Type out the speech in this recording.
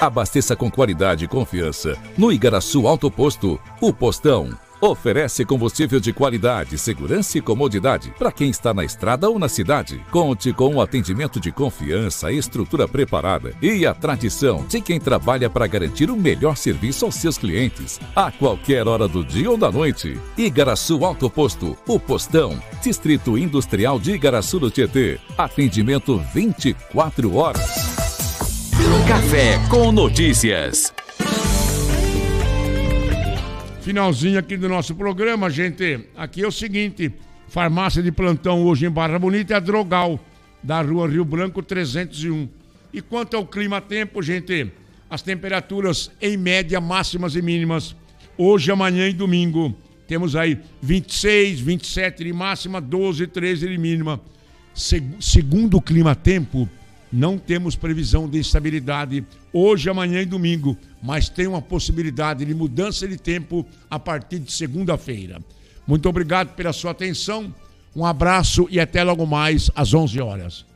Abasteça com qualidade e confiança no Igaraçu Autoposto, o Postão. Oferece combustível de qualidade, segurança e comodidade para quem está na estrada ou na cidade. Conte com um atendimento de confiança, estrutura preparada e a tradição de quem trabalha para garantir o melhor serviço aos seus clientes, a qualquer hora do dia ou da noite. Igaraçu Autoposto, o Postão, Distrito Industrial de Igaraçu do Tietê. Atendimento 24 horas. Café com Notícias. Finalzinho aqui do nosso programa, gente. Aqui é o seguinte: farmácia de plantão hoje em Barra Bonita é a Drogal, da Rua Rio Branco 301. E quanto ao clima-tempo, gente, as temperaturas em média, máximas e mínimas, hoje, amanhã e domingo, temos aí 26, 27 de máxima, 12, 13 de mínima. Segundo o clima-tempo, não temos previsão de instabilidade hoje, amanhã e domingo, mas tem uma possibilidade de mudança de tempo a partir de segunda-feira. Muito obrigado pela sua atenção, um abraço e até logo mais às 11 horas.